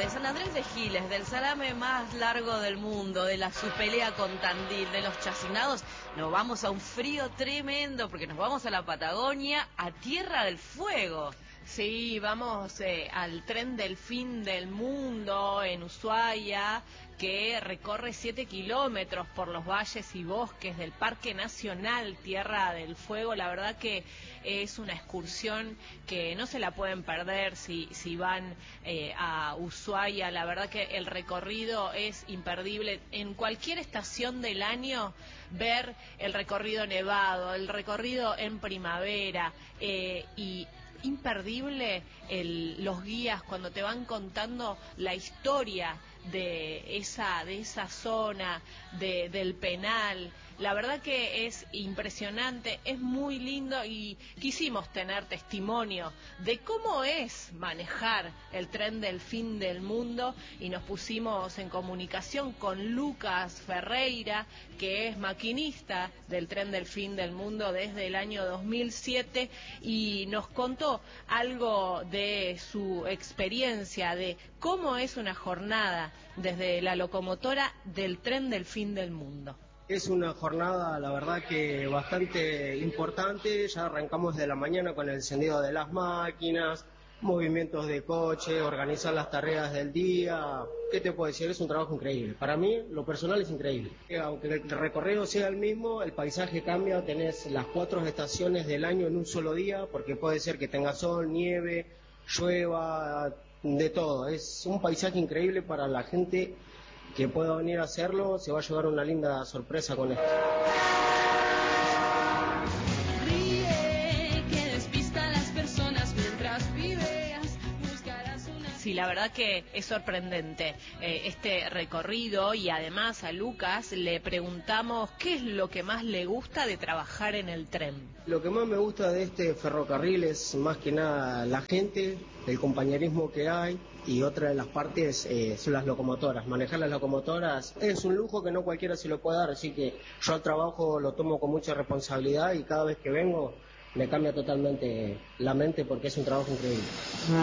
de San Andrés de Giles, del salame más largo del mundo, de la supelea con Tandil, de los chacinados, nos vamos a un frío tremendo porque nos vamos a la Patagonia, a Tierra del Fuego. Sí, vamos al tren del fin del mundo en Ushuaia, que recorre 7 kilómetros por los valles y bosques del Parque Nacional Tierra del Fuego. La verdad que es una excursión que no se la pueden perder si van a Ushuaia. La verdad que el recorrido es imperdible. En cualquier estación del año, ver el recorrido nevado, el recorrido en primavera y imperdible los guías cuando te van contando la historia de esa zona del Penal. La verdad que es impresionante, es muy lindo y quisimos tener testimonio de cómo es manejar el tren del fin del mundo y nos pusimos en comunicación con Lucas Ferreira, que es maquinista del tren del fin del mundo desde el año 2007 y nos contó algo de su experiencia, de cómo es una jornada desde la locomotora del tren del fin del mundo. Es una jornada, la verdad que bastante importante. Ya arrancamos de la mañana con el encendido de las máquinas, movimientos de coche, organizar las tareas del día. ¿Qué te puedo decir? Es un trabajo increíble. Para mí, lo personal, es increíble. Aunque el recorrido sea el mismo, el paisaje cambia. Tenés las 4 estaciones del año en un solo día, porque puede ser que tenga sol, nieve, llueva, de todo. Es un paisaje increíble para la gente que pueda venir a hacerlo. Se va a llevar una linda sorpresa con esto. Sí, la verdad que es sorprendente este recorrido y además a Lucas le preguntamos qué es lo que más le gusta de trabajar en el tren. Lo que más me gusta de este ferrocarril es más que nada la gente, el compañerismo que hay, y otra de las partes son las locomotoras. Manejar las locomotoras es un lujo que no cualquiera se lo puede dar, así que yo al trabajo lo tomo con mucha responsabilidad y cada vez que vengo me cambia totalmente la mente porque es un trabajo increíble.